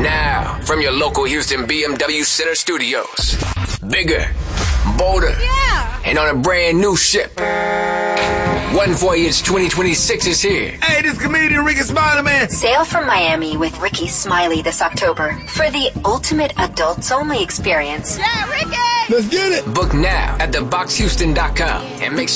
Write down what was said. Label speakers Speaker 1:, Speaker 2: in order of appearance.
Speaker 1: Now, from your local Houston BMW Center studios. Bigger, bolder, and on a brand new ship. One Voyage 2026 is here.
Speaker 2: Hey, this comedian Ricky Smiley, man.
Speaker 3: Sail from Miami with Ricky Smiley this October for the ultimate adults-only experience.
Speaker 4: Yeah, Ricky!
Speaker 2: Let's get it.
Speaker 1: Book now at theboxhouston.com and make